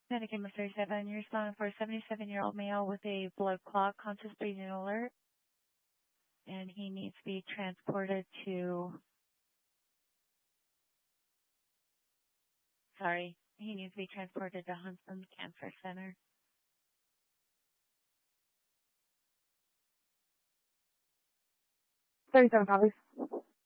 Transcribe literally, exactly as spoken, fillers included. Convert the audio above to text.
Medicaid thirty-seven, you're responding for a seventy-seven-year-old male with a blood clot, conscious breathing alert, and he needs to be transported to, sorry, he needs to be transported to Huntsman Cancer Center. thirty-seven copies.